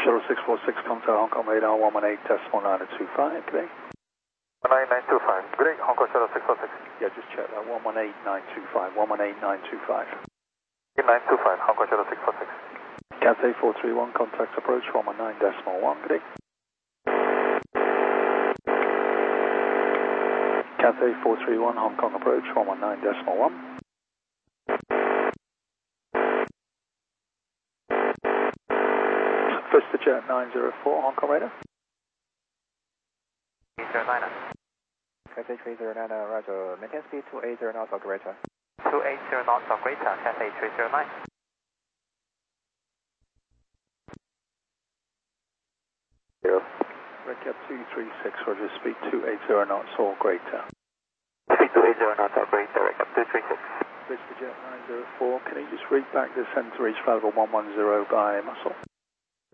Shuttle 646, contact Hong Kong radar 118.925, good day. 11925, good day, Hong Kong Shuttle 646. Yeah, just check that, 118925, 118925. 925, Hong Kong Shuttle 646. Cathay 431, contact approach 119.1, good day. Cathay 431, Hong Kong approach 119.1. VistaJet 904, Hong Kong radar. 309. Cathay 309, roger. Maintain speed 280 knots or greater. 280 knots or greater, Cathay 309. Redcap 236, roger, speed 280 knots or greater. Speed 280 knots or greater, Redcap 236. VistaJet 904, can you just read back the center reach available 110 by muscle?